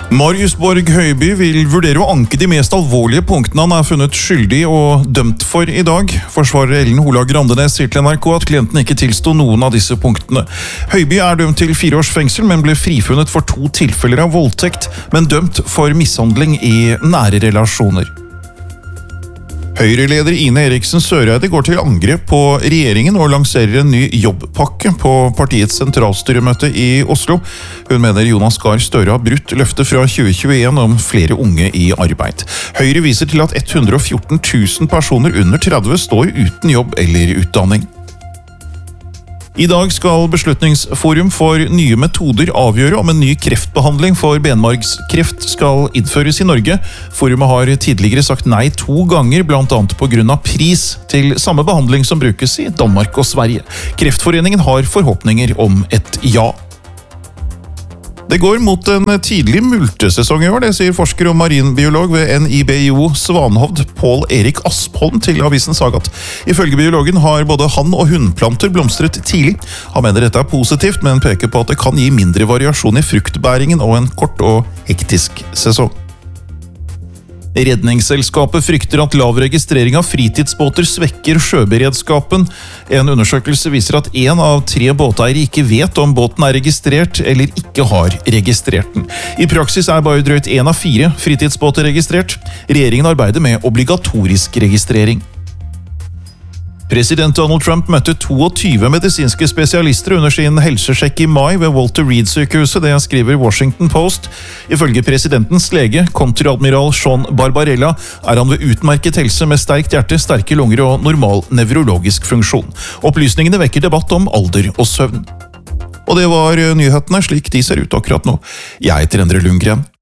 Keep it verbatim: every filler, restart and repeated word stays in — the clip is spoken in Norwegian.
Marius Borg Høiby vil vurdere å anke de mest alvorlige punktene han er funnet skyldig og dømt for i dag. Forsvarer Ellen Hola Grandenes sier til N R K at klienten ikke tilsto noen av disse punktene. Høiby er dømt til fire års fengsel, men ble frifunnet for to tilfeller av voldtekt, men dømt for mishandling i nære relasjoner. Høyre-leder Ine Eriksen Søreide går til angrep på regjeringen og lanserer en ny jobbpakke på partiets sentralstyremøte i Oslo. Hun mener Jonas Gahr Støre har brutt løftet fra tjue tjueen om flere unge i arbeid. Høyre viser til at hundre og fjorten tusen personer under tretti står uten jobb eller utdanning. I dag skal Beslutningsforum for nye metoder avgjøre om en ny kreftbehandling for benmargskreft skal innføres i Norge. Forumet har tidligere sagt nei to ganger, blant annet på grunn av pris, til samme behandling som brukes i Danmark og Sverige. Kreftforeningen har forhåpninger om et ja. Det går mot en tidlig multesesong i år, det sier forsker og marinbiolog ved N I B I O Svanhovd, Pål Erik Aspholm, til avisen Sagat. Ifølge biologen har både hann- og hunnplanter blomstret tidlig. Han mener dette er positivt, men peker på at det kan gi mindre variasjon i fruktbæringen og en kort og hektisk sesong. Redningsselskapet frykter at lav registrering av fritidsbåter svekker sjøberedskapen. En undersøkelse viser at en av tre båteiere ikke vet om båten er registrert eller ikke har registrert den. I praksis er bare drøyt en av fire fritidsbåter registrert. Regjeringen arbeider med obligatorisk registrering. President Donald Trump møtte tjueto medisinske spesialister under sin helsesjekk i mai ved Walter Reed-sykehuset, det skriver Washington Post. Ifølge presidentens lege, kontreadmiral Sean Barbarella, er han ved utmerket helse med sterkt hjerte, sterke lunger og normal nevrologisk funksjon. Opplysningene vekker debatt om alder og søvn. Og det var nyhetene slik de ser ut akkurat nå. Jeg heter Endre Lundgren.